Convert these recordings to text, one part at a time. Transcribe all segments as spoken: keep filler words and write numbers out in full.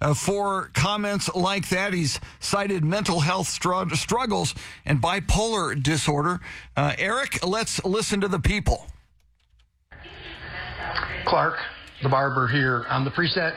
uh, for comments like that. He's cited mental health str- struggles and bipolar disorder. Uh, Eric, let's listen to the people. Clark, the barber here on the preset.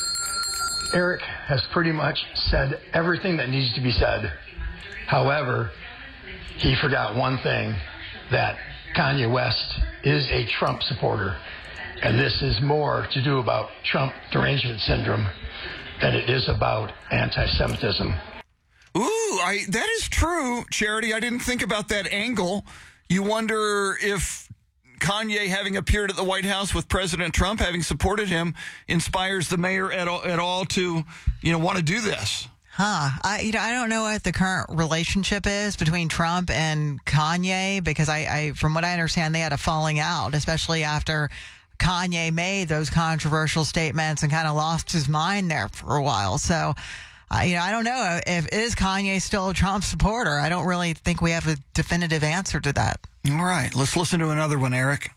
Eric has pretty much said everything that needs to be said. However, he forgot one thing, that Kanye West is a Trump supporter. And this is more to do about Trump derangement syndrome than it is about anti-Semitism. Ooh, I, that is true, Charity. I didn't think about that angle. You wonder if Kanye, having appeared at the White House with President Trump, having supported him, inspires the mayor at all, at all to, you know, want to do this. Huh. I, you know, I don't know what the current relationship is between Trump and Kanye, because I, I, from what I understand, they had a falling out, especially after Kanye made those controversial statements and kind of lost his mind there for a while. So, uh, you know, I don't know if is Kanye still a Trump supporter. I don't really think we have a definitive answer to that. All right, let's listen to another one, Eric.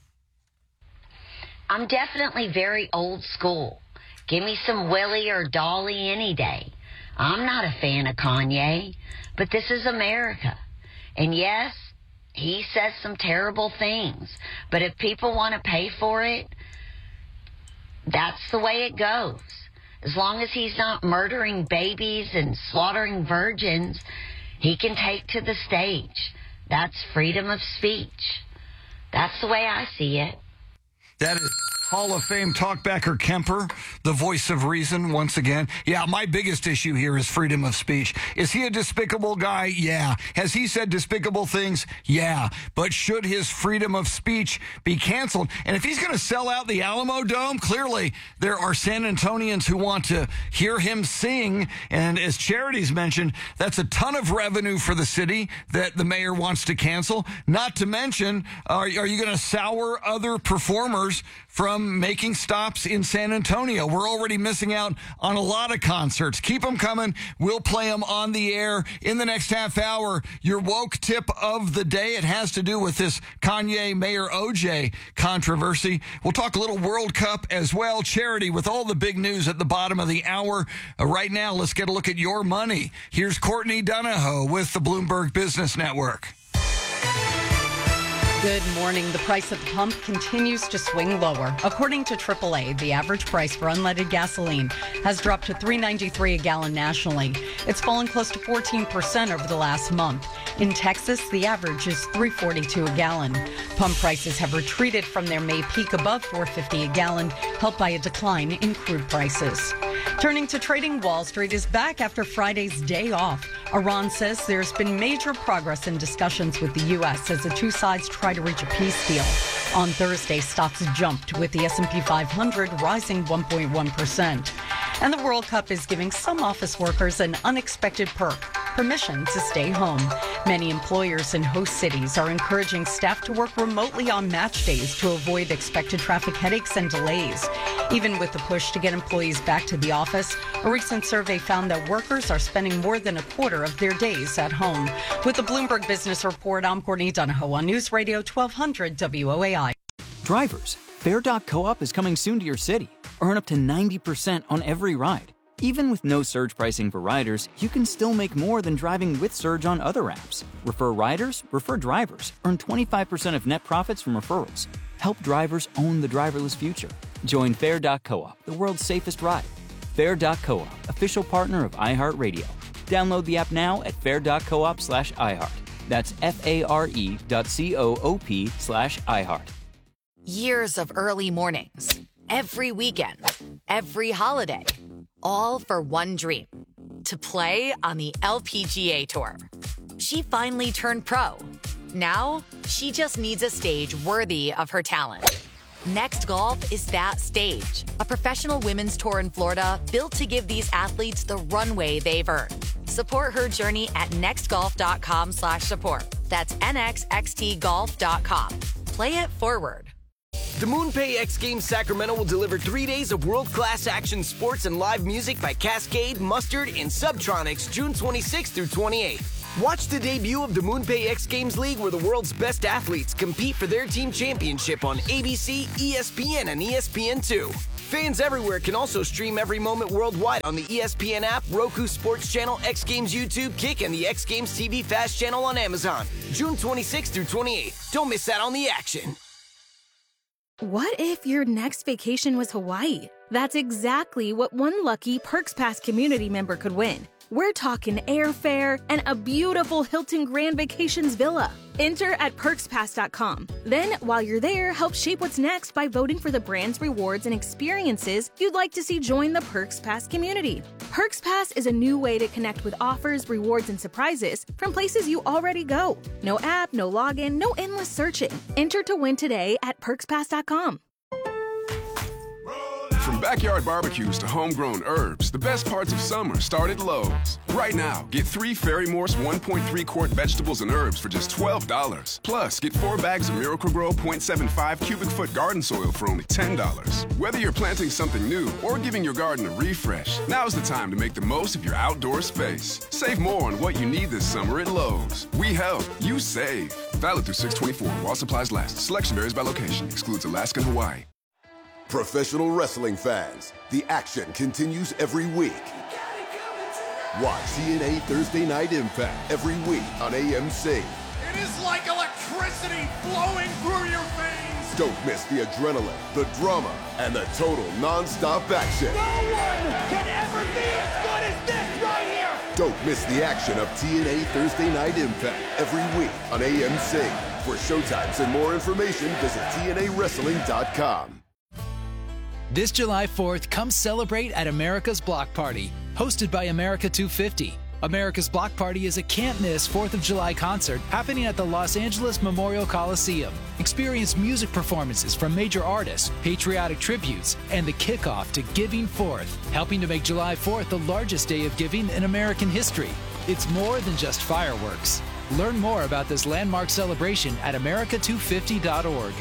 I'm definitely very old school. Give me some Willie or Dolly any day. I'm not a fan of Kanye, but this is America. And yes, he says some terrible things, but if people want to pay for it, that's the way it goes. As long as he's not murdering babies and slaughtering virgins, he can take to the stage. That's freedom of speech. That's the way I see it. That is Hall of Fame talkbacker Kemper, the voice of reason once again. Yeah, my biggest issue here is freedom of speech. Is he a despicable guy? Yeah. Has he said despicable things? Yeah. But should his freedom of speech be canceled? And if he's going to sell out the Alamo Dome, clearly there are San Antonians who want to hear him sing. And as Charity's mentioned, that's a ton of revenue for the city that the mayor wants to cancel. Not to mention, are, are you going to sour other performers from making stops in San Antonio? We're already missing out on a lot of concerts. Keep them coming. We'll play them on the air in the next half hour. Your woke tip of the day, it has to do with this Kanye Mayor O J controversy. We'll talk a little World Cup as well. Charity with all the big news at the bottom of the hour. Uh, right now, let's get a look at your money. Here's Courtney Donahoe with the Bloomberg Business Network. Good morning. The price at the pump continues to swing lower. According to triple A, the average price for unleaded gasoline has dropped to three dollars and ninety-three cents a gallon nationally. It's fallen close to fourteen percent over the last month. In Texas, the average is three dollars and forty-two cents a gallon. Pump prices have retreated from their May peak above four dollars and fifty cents a gallon, helped by a decline in crude prices. Turning to trading, Wall Street is back after Friday's day off. Iran says there's been major progress in discussions with the U S as the two sides try to reach a peace deal. On Thursday, stocks jumped with the S and P five hundred rising one point one percent. And the World Cup is giving some office workers an unexpected perk, permission to stay home. Many employers in host cities are encouraging staff to work remotely on match days to avoid expected traffic headaches and delays. Even with the push to get employees back to the office, a recent survey found that workers are spending more than a quarter of their days at home. With the Bloomberg Business Report, I'm Courtney Donahoe on News Radio twelve hundred W O A I. Drivers, Fair dot Co-op is coming soon to your city. Earn up to ninety percent on every ride. Even with no surge pricing for riders, you can still make more than driving with Surge on other apps. Refer riders, refer drivers. Earn twenty-five percent of net profits from referrals. Help drivers own the driverless future. Join Fair dot Co-op, the world's safest ride. Fair dot Co-op, official partner of iHeartRadio. Download the app now at fair dot coop slash iHeart. That's F-A-R-E dot C-O-O-P slash iHeart. Years of early mornings, every weekend, every holiday, all for one dream, to play on the L P G A Tour. She finally turned pro. Now, she just needs a stage worthy of her talent. Next Golf is that stage, a professional women's tour in Florida built to give these athletes the runway they've earned. Support her journey at nextgolf.com slash support. That's N X X T golf dot com. Play it forward. The MoonPay X Games Sacramento will deliver three days of world-class action sports and live music by Cascade, Mustard, and Subtronics June twenty-sixth through twenty-eighth. Watch the debut of the MoonPay X Games League, where the world's best athletes compete for their team championship on A B C, E S P N, and E S P N two. Fans everywhere can also stream every moment worldwide on the E S P N app, Roku Sports Channel, X Games YouTube, Kick, and the X Games T V Fast channel on Amazon. June twenty-sixth through twenty-eighth. Don't miss out on the action. What if your next vacation was Hawaii? That's exactly what one lucky Perks Pass community member could win. We're talking airfare and a beautiful Hilton Grand Vacations villa. Enter at perks pass dot com. Then, while you're there, help shape what's next by voting for the brands, rewards, and experiences you'd like to see join the Perks Pass community. Perks Pass is a new way to connect with offers, rewards, and surprises from places you already go. No app, no login, no endless searching. Enter to win today at perks pass dot com. From backyard barbecues to homegrown herbs, the best parts of summer start at Lowe's. Right now, get three Fairy Morse one point three quart vegetables and herbs for just twelve dollars. Plus, get four bags of Miracle-Gro point seven five cubic foot garden soil for only ten dollars. Whether you're planting something new or giving your garden a refresh, now's the time to make the most of your outdoor space. Save more on what you need this summer at Lowe's. We help, you save. Valid through six twenty-four while supplies last. Selection varies by location. Excludes Alaska and Hawaii. Professional wrestling fans, the action continues every week. Watch T N A Thursday Night Impact every week on A M C. It is like electricity flowing through your veins. Don't miss the adrenaline, the drama, and the total non-stop action. No one can ever be as good as this right here. Don't miss the action of T N A Thursday Night Impact every week on A M C. For showtimes and more information, visit T N A wrestling dot com. This July fourth, come celebrate at America's Block Party, hosted by America two fifty. America's Block Party is a can't-miss fourth of July concert happening at the Los Angeles Memorial Coliseum. Experience music performances from major artists, patriotic tributes, and the kickoff to Giving Fourth, helping to make July fourth the largest day of giving in American history. It's more than just fireworks. Learn more about this landmark celebration at america two fifty dot org.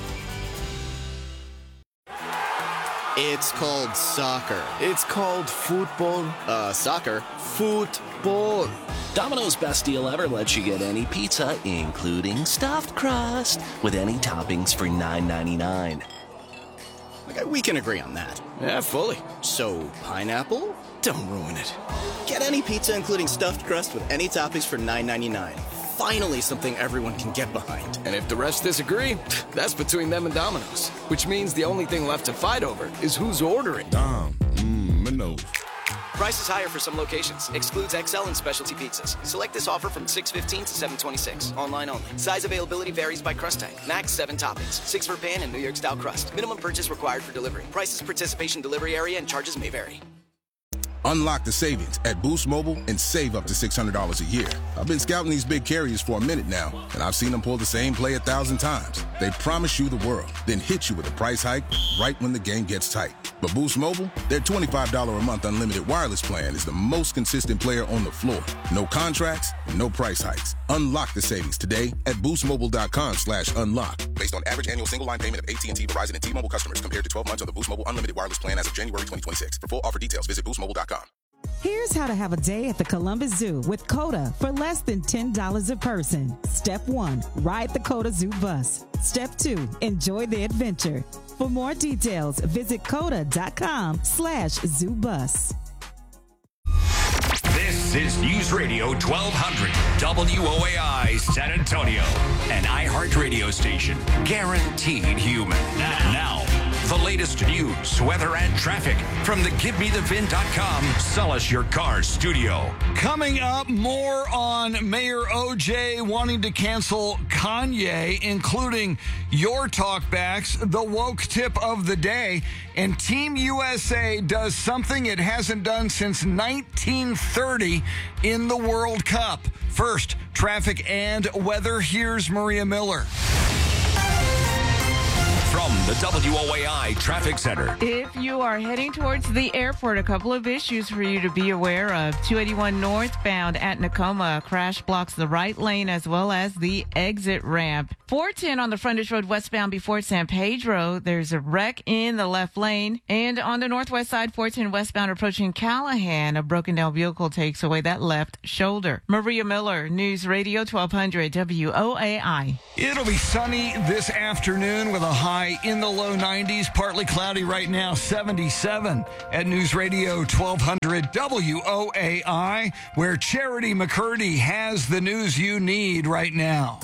It's called soccer. It's called football. Uh, soccer. Football. Domino's Best Deal Ever lets you get any pizza, including stuffed crust, with any toppings for nine ninety-nine. Okay, we can agree on that. Yeah, fully. So, pineapple? Don't ruin it. Get any pizza, including stuffed crust, with any toppings for nine ninety-nine. Finally, something everyone can get behind. And if the rest disagree, that's between them and Domino's. Which means the only thing left to fight over is who's ordering. Dom, mmm, no. Price is higher for some locations. Excludes X L and specialty pizzas. Select this offer from six fifteen to seven twenty-six. Online only. Size availability varies by crust type. Max seven toppings. Six for pan and New York style crust. Minimum purchase required for delivery. Prices, participation, delivery area, and charges may vary. Unlock the savings at Boost Mobile and save up to six hundred dollars a year. I've been scouting these big carriers for a minute now, and I've seen them pull the same play a thousand times. They promise you the world, then hit you with a price hike right when the game gets tight. But Boost Mobile, their twenty-five dollars a month unlimited wireless plan is the most consistent player on the floor. No contracts, no price hikes. Unlock the savings today at boostmobile.com slash unlock. Based on average annual single line payment of A T and T, Verizon, and T-Mobile customers compared to twelve months on the Boost Mobile unlimited wireless plan as of January twenty twenty-six. For full offer details, visit boost mobile dot com. Here's how to have a day at the Columbus Zoo with COTA for less than ten dollars a person. Step one, ride the COTA Zoo bus. Step two, enjoy the adventure. For more details, visit COTA.com slash zoo bus. This is News Radio twelve hundred W O A I San Antonio, an iHeart radio station guaranteed human. Now, the latest news, weather, and traffic from the Give Me The Vin dot com Sell Us Your Car studio. Coming up, more on Mayor O J wanting to cancel Kanye, including your talkbacks, the woke tip of the day, and Team U S A does something it hasn't done since nineteen thirty in the World Cup. First, traffic and weather. Here's Maria Miller. From the W O A I Traffic Center. If you are heading towards the airport, a couple of issues for you to be aware of. two eighty-one northbound at Nakoma, a crash blocks the right lane as well as the exit ramp. four ten on the frontage road westbound before San Pedro, there's a wreck in the left lane. And on the northwest side, four ten westbound approaching Callahan, a broken down vehicle takes away that left shoulder. Maria Miller, News Radio twelve hundred W O A I. It'll be sunny this afternoon with a high in the low nineties, partly cloudy right now, seventy-seven at News Radio twelve hundred W O A I, where Charity McCurdy has the news you need right now.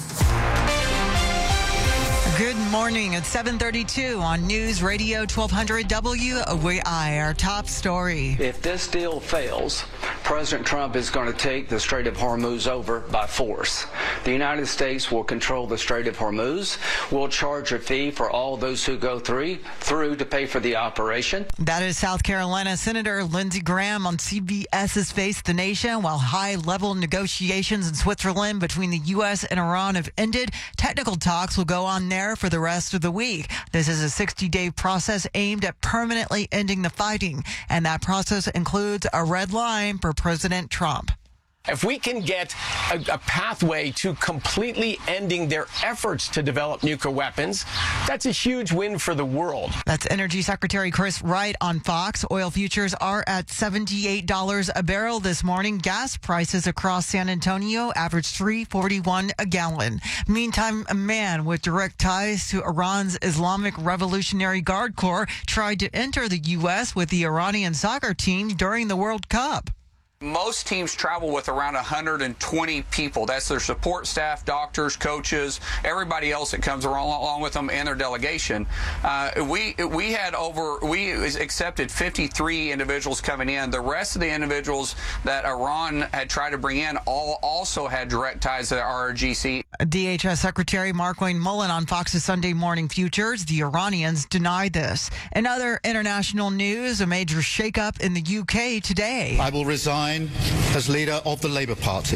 Good morning. It's seven thirty-two on News Radio twelve hundred W O A I. Our top story. If this deal fails, President Trump is going to take the Strait of Hormuz over by force. The United States will control the Strait of Hormuz. We'll charge a fee for all those who go through, through to pay for the operation. That is South Carolina Senator Lindsey Graham on C B S's Face the Nation. While high-level negotiations in Switzerland between the U S and Iran have ended, technical talks will go on there for the rest of the week. This is a sixty-day process aimed at permanently ending the fighting, and that process includes a red line for President Trump. If we can get a, a pathway to completely ending their efforts to develop nuclear weapons, that's a huge win for the world. That's Energy Secretary Chris Wright on Fox. Oil futures are at seventy-eight dollars a barrel this morning. Gas prices across San Antonio averaged three forty-one a gallon. Meantime, a man with direct ties to Iran's Islamic Revolutionary Guard Corps tried to enter the U S with the Iranian soccer team during the World Cup. Most teams travel with around one hundred twenty people. That's their support staff, doctors, coaches, everybody else that comes along, along with them and their delegation. Uh, we we had over, we accepted fifty-three individuals coming in. The rest of the individuals that Iran had tried to bring in all also had direct ties to the R O G C. D H S Secretary Markwayne Mullin on Fox's Sunday Morning Futures. The Iranians deny this. In other international news, a major shakeup in the U K today. I will resign as leader of the Labour Party.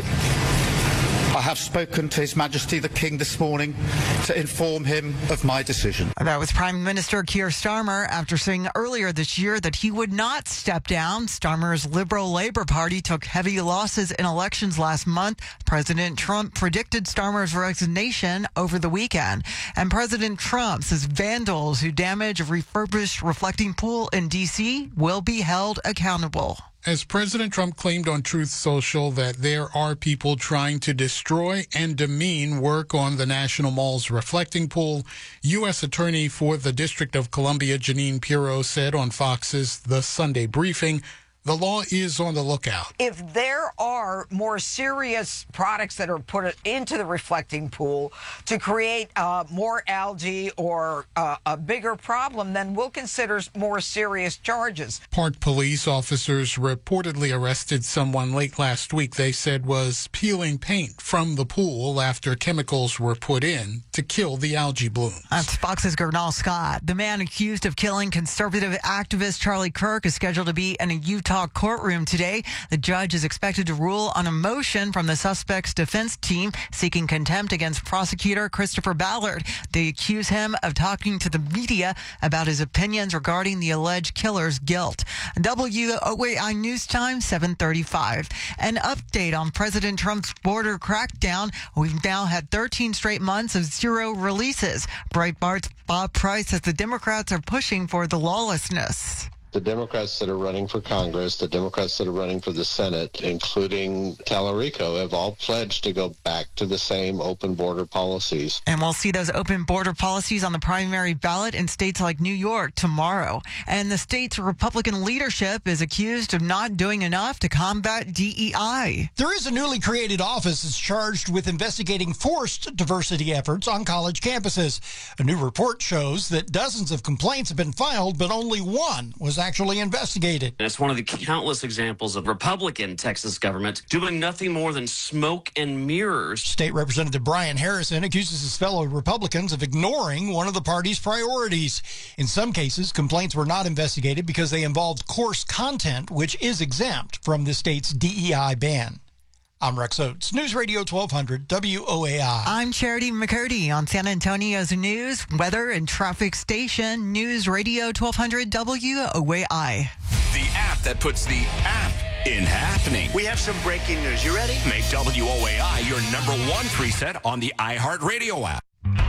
I have spoken to His Majesty the King this morning to inform him of my decision. That was Prime Minister Keir Starmer after saying earlier this year that he would not step down. Starmer's Liberal Labour Party took heavy losses in elections last month. President Trump predicted Starmer's resignation over the weekend. And President Trump says vandals who damage a refurbished reflecting pool in D C will be held accountable. As President Trump claimed on Truth Social that there are people trying to destroy and demean work on the National Mall's reflecting pool, U S Attorney for the District of Columbia, Jeanine Pirro, said on Fox's The Sunday Briefing, the law is on the lookout. If there are more serious products that are put into the reflecting pool to create uh, more algae or uh, a bigger problem, then we'll consider more serious charges. Park police officers reportedly arrested someone late last week they said was peeling paint from the pool after chemicals were put in to kill the algae blooms. That's Fox's Gernal Scott. The man accused of killing conservative activist Charlie Kirk is scheduled to be in a Utah courtroom today. The judge is expected to rule on a motion from the suspect's defense team seeking contempt against prosecutor Christopher Ballard. They accuse him of talking to the media about his opinions regarding the alleged killer's guilt. W O A I News Time, seven thirty-five. An update on President Trump's border crackdown. We've now had thirteen straight months of zero releases. Breitbart's Bob Price says the Democrats are pushing for the lawlessness. The Democrats that are running for Congress, the Democrats that are running for the Senate, including Tallarico, have all pledged to go back to the same open border policies. And we'll see those open border policies on the primary ballot in states like New York tomorrow. And the state's Republican leadership is accused of not doing enough to combat D E I. There is a newly created office that's charged with investigating forced diversity efforts on college campuses. A new report shows that dozens of complaints have been filed, but only one was actually investigated. And it's one of the countless examples of Republican Texas government doing nothing more than smoke and mirrors. State Representative Brian Harrison accuses his fellow Republicans of ignoring one of the party's priorities. In some cases, complaints were not investigated because they involved coarse content, which is exempt from the state's D E I ban. I'm Rex Oates, News Radio twelve hundred W O A I. I'm Charity McCurdy on San Antonio's news, weather, and traffic station, News Radio twelve hundred W O A I. The app that puts the app in happening. We have some breaking news. You ready? Make W O A I your number one preset on the iHeartRadio app.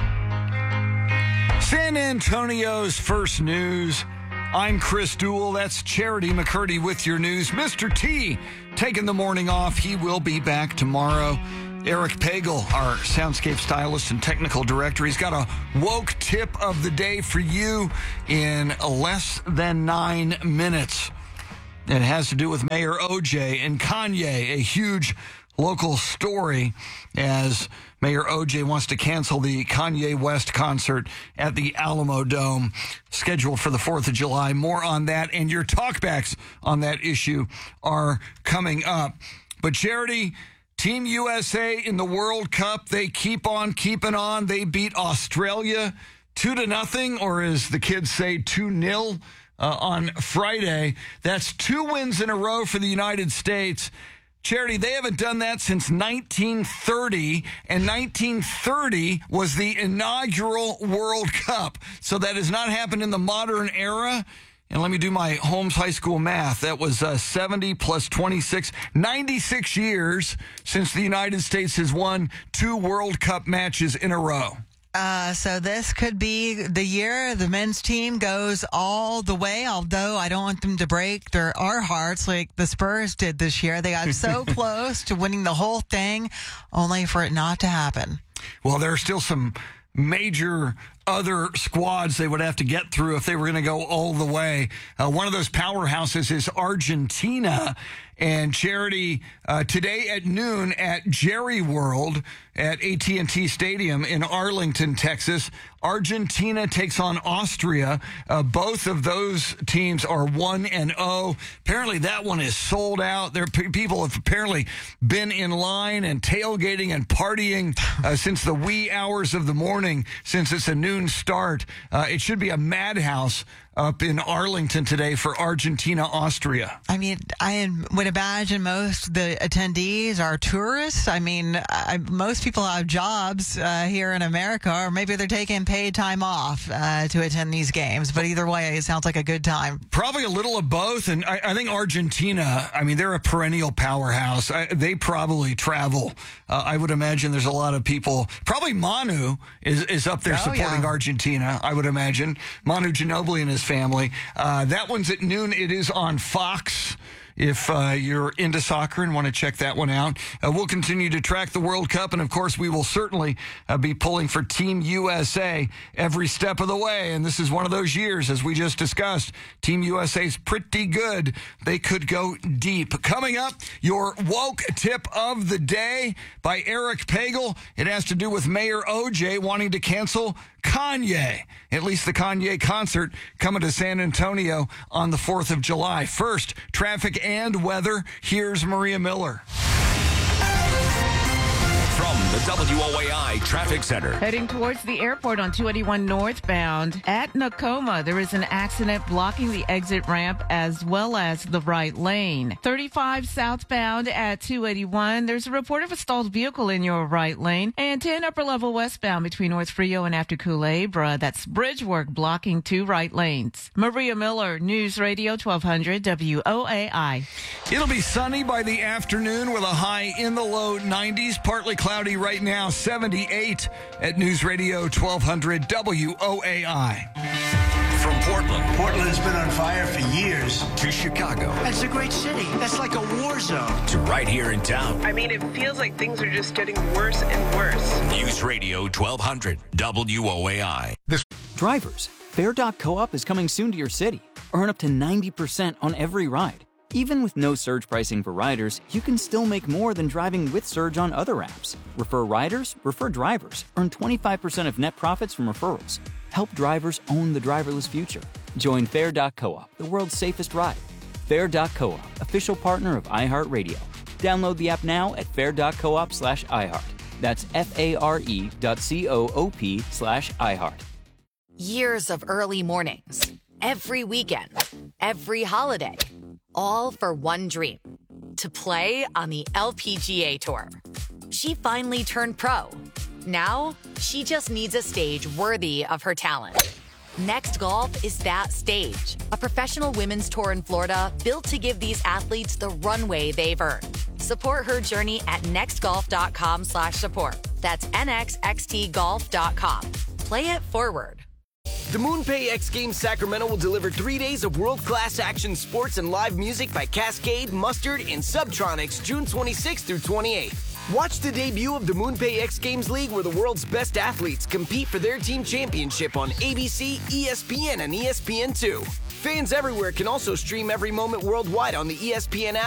San Antonio's first news. I'm Chris Duell. That's Charity McCurdy with your news. Mister T taking the morning off. He will be back tomorrow. Eric Pagel, our soundscape stylist and technical director, he's got a woke tip of the day for you in less than nine minutes. It has to do with Mayor O J and Kanye, a huge local story as Mayor O J wants to cancel the Kanye West concert at the Alamo Dome, scheduled for the fourth of July. More on that, and your talkbacks on that issue are coming up. But Charity, Team U S A in the World Cup, they keep on keeping on. They beat Australia two to nothing, or as the kids say, two nil uh, on Friday. That's two wins in a row for the United States. Charity, they haven't done that since nineteen thirty, and nineteen thirty was the inaugural World Cup. So that has not happened in the modern era. And let me do my Holmes High School math. That was uh, seventy plus twenty-six, ninety-six years since the United States has won two World Cup matches in a row. Uh, so this could be the year the men's team goes all the way, although I don't want them to break their our hearts like the Spurs did this year. They got so close to winning the whole thing, only for it not to happen. Well, there are still some major other squads they would have to get through if they were going to go all the way. Uh, one of those powerhouses is Argentina. And Charity, uh, today at noon at Jerry World at A T and T Stadium in Arlington, Texas, Argentina takes on Austria. Uh, both of those teams are one and oh. Apparently that one is sold out. There, p- people have apparently been in line and tailgating and partying uh, since the wee hours of the morning, since it's a noon start. Uh, it should be a madhouse up in Arlington today for Argentina, Austria. I mean, I would imagine most of the attendees are tourists. I mean, I, most people have jobs uh, here in America, or maybe they're taking paid time off uh, to attend these games. But either way, it sounds like a good time. Probably a little of both. And I, I think Argentina, I mean, they're a perennial powerhouse. I, they probably travel. Uh, I would imagine there's a lot of people. Probably Manu is, is up there oh, supporting yeah. Argentina, I would imagine. Manu Ginobili and his family. Uh, that one's at noon. It is on Fox. If uh, you're into soccer and want to check that one out, uh, we'll continue to track the World Cup. And, of course, we will certainly uh, be pulling for Team U S A every step of the way. And this is one of those years, as we just discussed. Team U S A's pretty good. They could go deep. Coming up, your woke tip of the day by Eric Pagel. It has to do with Mayor O J wanting to cancel Kanye, at least the Kanye concert coming to San Antonio on the fourth of July. First, traffic and weather. Here's Maria Miller. From the W O A I Traffic Center. Heading towards the airport on two eighty-one northbound at Nakoma, there is an accident blocking the exit ramp as well as the right lane. thirty-five southbound at two eighty-one, there's a report of a stalled vehicle in your right lane. And ten upper level westbound between North Frio and after Culebra, that's bridge work blocking two right lanes. Maria Miller, News Radio twelve hundred W O A I. It'll be sunny by the afternoon with a high in the low nineties, partly cloudy right now, seventy-eight at News Radio twelve hundred W O A I. From Portland. Portland's been on fire for years. To Chicago. That's a great city. That's like a war zone. To right here in town. I mean, it feels like things are just getting worse and worse. News Radio twelve hundred W O A I. This Drivers, Fair Doc Co-op is coming soon to your city. Earn up to ninety percent on every ride. Even with no surge pricing for riders, you can still make more than driving with Surge on other apps. Refer riders, refer drivers. Earn twenty-five percent of net profits from referrals. Help drivers own the driverless future. Join Fair Doc Co-op, the world's safest ride. Fair Doc Co-op, official partner of iHeartRadio. Download the app now at fair.coop slash iHeart. That's F-A-R-E dot C-O-O-P slash iHeart. Years of early mornings, every weekend, every holiday, all for one dream. to play on the L P G A Tour. She finally turned pro. Now, she just needs a stage worthy of her talent. Next Golf is that stage, a professional women's tour in Florida built to give these athletes the runway they've earned. Support her journey at nextgolf.com slash support. That's N X X T golf dot com. Play it forward. The MoonPay X Games Sacramento will deliver three days of world-class action sports and live music by Cascade, Mustard, and Subtronics June twenty-sixth through twenty-eighth. Watch the debut of the MoonPay X Games League, where the world's best athletes compete for their team championship on A B C, E S P N, and E S P N two. Fans everywhere can also stream every moment worldwide on the E S P N app